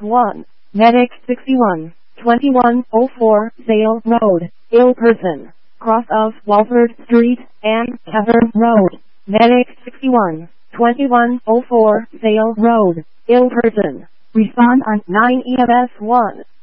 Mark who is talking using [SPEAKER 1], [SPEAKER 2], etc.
[SPEAKER 1] 1, Medic 61, 2104 Sale Road, ill person, cross of Walford Street and Cavern Road. Medic 61, 2104 Sale Road, ill person. Respond on 9 EMS 1.